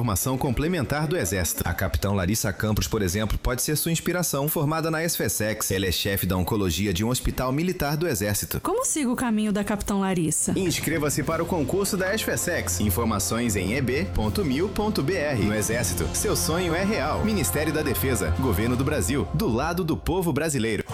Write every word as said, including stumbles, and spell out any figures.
formação complementar do Exército. A capitão Larissa Campos, por exemplo, pode ser sua inspiração, formada na ESFESEX. Ela é chefe da oncologia de um hospital militar do Exército. Como sigo o caminho da capitão Larissa? Inscreva-se para o concurso da ESFESEX. Informações em e b ponto mil ponto b r. No Exército, seu sonho é real. Ministério da Defesa, Governo do Brasil, do lado do povo brasileiro.